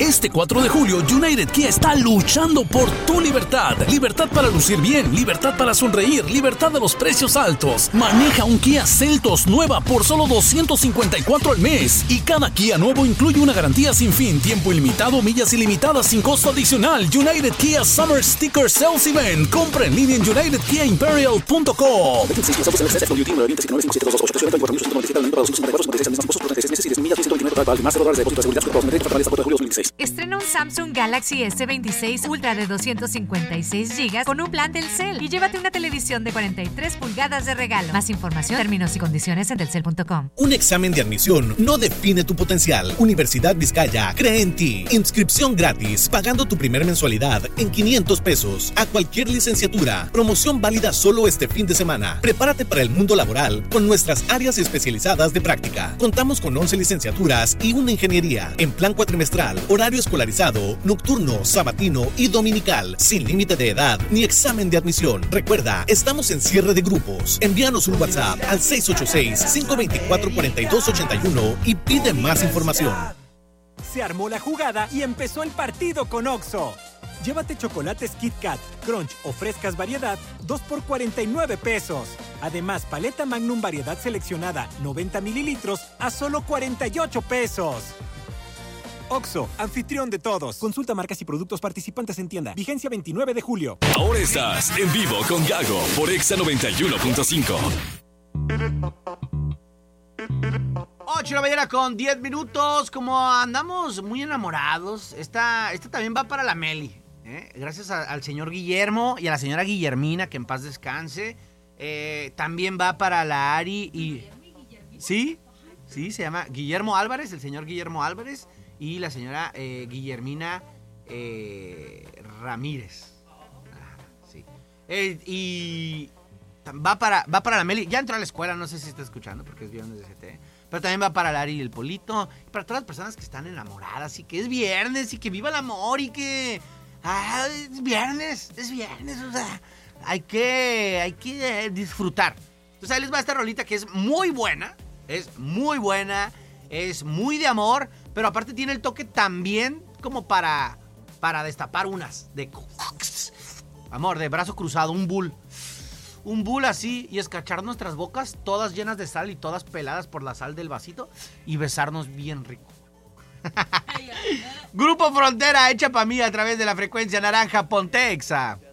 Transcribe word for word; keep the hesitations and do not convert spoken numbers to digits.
Este cuatro de julio, United Kia está luchando por tu libertad. Libertad para lucir bien, libertad para sonreír, libertad de los precios altos. Maneja un Kia Seltos nueva por solo doscientos cincuenta y cuatro al mes. Y cada Kia nuevo incluye una garantía sin fin, tiempo ilimitado, millas ilimitadas sin costo adicional. United Kia Summer Sticker Sales Event. Compra en línea en united kia imperial punto com. Estrena un Samsung Galaxy S veintiséis Ultra de doscientos cincuenta y seis gigas con un plan Telcel y llévate una televisión de cuarenta y tres pulgadas de regalo. Más información, términos y condiciones en telcel punto com. Un examen de admisión no define tu potencial. Universidad Vizcaya cree en ti. Inscripción gratis, pagando tu primera mensualidad en quinientos pesos a cualquier licenciatura. Promoción válida solo este fin de semana. Prepárate para el mundo laboral con nuestras áreas especializadas de práctica. Contamos con once licenciaturas y una ingeniería en plan cuatrimestral, horario escolarizado, nocturno, sabatino y dominical, sin límite de edad ni examen de admisión. Recuerda, estamos en cierre de grupos. Envíanos un WhatsApp al seis ocho seis, cinco dos cuatro, cuatro dos ocho uno y pide más información. Se armó la jugada y empezó el partido con Oxxo. Llévate chocolates Kit Kat, Crunch o frescas variedad, dos por cuarenta y nueve pesos. Además, paleta Magnum variedad seleccionada, noventa mililitros, a solo cuarenta y ocho pesos. Oxxo, anfitrión de todos. Consulta marcas y productos participantes en tienda. Vigencia veintinueve de julio. Ahora estás en vivo con Gago por Exa noventa y uno punto cinco. ocho de la mañana con diez minutos. Como andamos muy enamorados, esta, esta también va para la Meli. ¿eh? Gracias a, al señor Guillermo y a la señora Guillermina, que en paz descanse. Eh, también va para la Ari y... ¿Sí? Sí, se llama Guillermo Álvarez, el señor Guillermo Álvarez y la señora eh, Guillermina eh, Ramírez. Ah, sí. Eh, y va para, va para la Meli. Ya entró a la escuela, no sé si está escuchando porque es viernes de C T. Pero también va para el Ari y el Polito. Y para todas las personas que están enamoradas y que es viernes y que viva el amor y que... Ah, es viernes, es viernes, o sea, hay que, hay que disfrutar. Entonces ahí les va esta rolita que es muy buena, es muy buena, es muy de amor, pero aparte tiene el toque también como para, para destapar unas de... Amor, de brazo cruzado, un bull. Un bull así y escachar nuestras bocas todas llenas de sal y todas peladas por la sal del vasito y besarnos bien rico. Grupo Frontera, hecha pa' mí a través de la frecuencia naranja Ponte Exa.